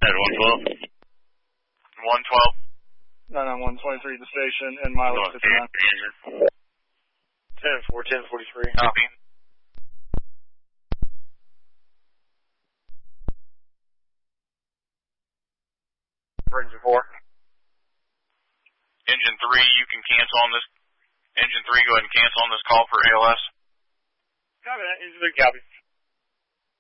112. 112. 99123 the station, and mileage 59. 10-4, 1043. Copy. Engine 4. Engine 3, you can cancel on this. Engine 3, go ahead and cancel on this call for ALS. Copy that. Engine 3, copy.